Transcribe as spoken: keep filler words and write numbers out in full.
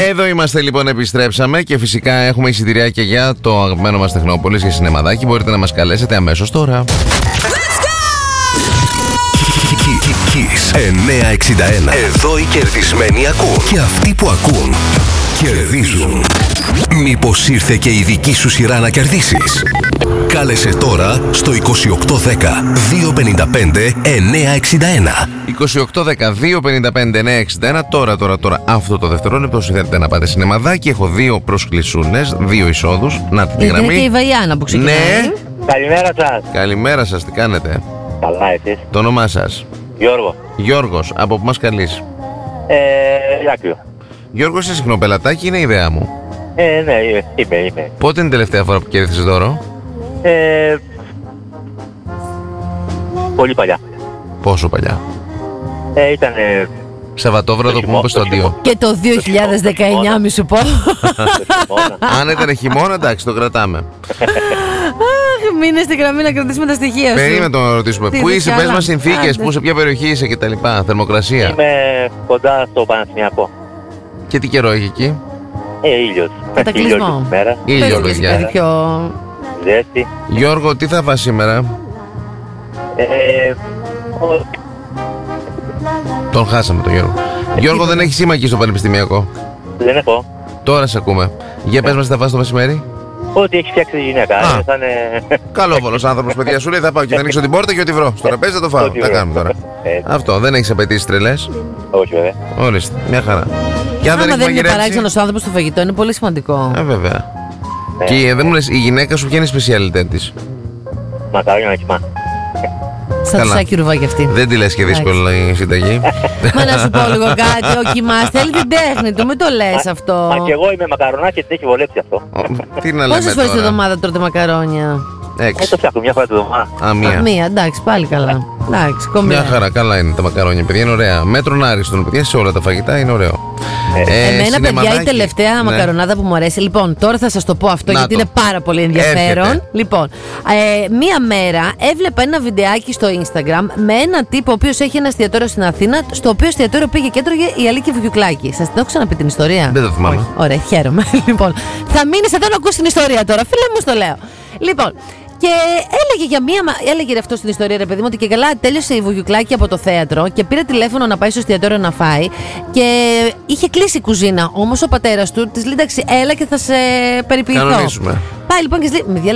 Εδώ είμαστε λοιπόν, επιστρέψαμε και φυσικά έχουμε εισιτηριακά για το αγαπημένο μας Τεχνόπολης για σινεμαδάκι. Μπορείτε να μας καλέσετε αμέσως τώρα. Kiss εννιακόσια εξήντα ένα. Εδώ οι κερδισμένοι ακούν. Και αυτοί που ακούν κερδίζουν. Μήπως ήρθε και η δική σου σειρά να κερδίσεις? Κάλεσε τώρα στο είκοσι οκτώ δέκα διακόσια πενήντα πέντε εννιακόσια εξήντα ένα. είκοσι οκτώ δέκα διακόσια πενήντα πέντε εννιακόσια εξήντα ένα. Τώρα, τώρα, τώρα, αυτό το δευτερόλεπτο. Όσοι θέλετε να πάτε σινεμαδάκι, έχω δύο προσκλησούνες, δύο εισόδους. Να την γραμμή. Είναι και η Βαϊάννα που ξεκινάει. Ναι. Καλημέρα σας. Καλημέρα σας, τι κάνετε? Καλά, εσείς? Το όνομά σας? Γιώργο. Γιώργος, από που μας καλείς? Ε, Ηράκλειο. Γιώργο, είσαι συχνό πελατάκι, είναι η ιδέα μου. Ε, ναι, είμαι, είμαι. Πότε είναι η τελευταία φορά που κέρδισες δώρο? Ε, πολύ παλιά. Πόσο παλιά? Ε, ήταν... Σαββατόβραδο που μου είπες το αντίο. Και το δύο χιλιάδες δεκαεννιά μη σου πω. Αν ήταν χειμώνα, εντάξει, το κρατάμε. Αχ, μείνε στη γραμμή να κρατήσουμε τα στοιχεία σου. Περίμενε το να ρωτήσουμε. Τι Πού είσαι, καλά. πες μας συνθήκες, Άντε. πού, σε ποια περιοχή είσαι κτλ. Θερμοκρασία. Είμαι κοντά στο Παναθηναϊκό. Και τι καιρό έχει εκεί? Ε, ήλιος. Κατακλυσμό. Ήλιος τη μέρα. Ήλιο, Πες παιδιά. κάτι πιο... Ζέστη. Γιώργο, τι θα φας σήμερα? Ε, ο- Τον χάσαμε τον Γιώργο. Γιώργο, δεν έχει σήμα εκεί στο πανεπιστημιακό. δεν έχω. Τώρα σε ακούμε. Για πες μας τι θα φας το μεσημέρι. Ό,τι έχει φτιάξει η γυναίκα. Α. Ε, θα είναι... Καλόβολος άνθρωπος, παιδιά, σου λέει θα πάω και θα ανοίξω την πόρτα και ό,τι βρω. Στο τραπέζι θα το φάω. Ό,τι Τα βρω. κάνουμε τώρα. Ε, Αυτό, δεν έχεις απαιτήσεις τρελές. όχι βέβαια. Ορίστε, μια χαρά. Και αν δεν Άμα έχει δεν είναι μαγειρέψει. παράξενος άνθρωπος στο φαγητό, είναι πολύ σημαντικό. Ε, βέβαια. Ε, Και δεν μου λες, η γυναίκα σου ποια είναι η σπεσιαλιτέ της? Μακαρόνια να κοιμά. Σαν καλά. σάκι ρουβάκι αυτή. Δεν τη λες και δύσκολα η συνταγή. Μα να σου πω λίγο κάτι, ο Κιμάς θέλει την τέχνη του, μην το λες αυτό. Μα και εγώ είμαι μακαρονά και την έχει βολέψει αυτό. Ω, Τι να λέμε Πόσες φορές τη τώρα. εβδομάδα τρώτε μακαρόνια? Ε, Έξι. το φτιάχνω μια φορά τη βδομάδα. Α, μία. Μία, εντάξει, πάλι καλά. Εντάξει, Μια κομμένα. χαρά, καλά είναι τα μακαρόνια, παιδιά, είναι ωραία. Μέτρον άριστον, παιδιά, σε όλα τα φαγητά είναι ωραίο. Ε, Εμένα, παιδιά, η σινεμαδάκι. τελευταία Ναι. μακαρονάδα που μου αρέσει. Λοιπόν, τώρα θα σας το πω αυτό Να γιατί το. είναι πάρα πολύ ενδιαφέρον. Έρχεται. Λοιπόν, ε, μία μέρα έβλεπα ένα βιντεάκι στο Instagram με έναν τύπο ο οποίος έχει ένα εστιατόριο στην Αθήνα, στο οποίο εστιατόριο πήγε και έτρωγε η Αλίκη Βουγιουκλάκη. Σας την έχω ξαναπεί την ιστορία? Δεν το θυμάμαι. Όχι. Ωραία, χαίρομαι. Λοιπόν, θα μείνεις εδώ να ακούσει την ιστορία τώρα. Φίλε μου, στο λέω. Λοιπόν, και έλεγε για μία. μα- Έλεγε ρε αυτό στην ιστορία, ρε παιδί μου, ότι και καλά τέλειωσε η Βουγιουκλάκη από το θέατρο και πήρε τηλέφωνο να πάει στο εστιατόριο να φάει. Και είχε κλείσει η κουζίνα. Όμως ο πατέρας του της λέει: εντάξει, έλα και θα σε περιποιηθώ. Κανονίσουμε. Πάει λοιπόν και της λέει: «Με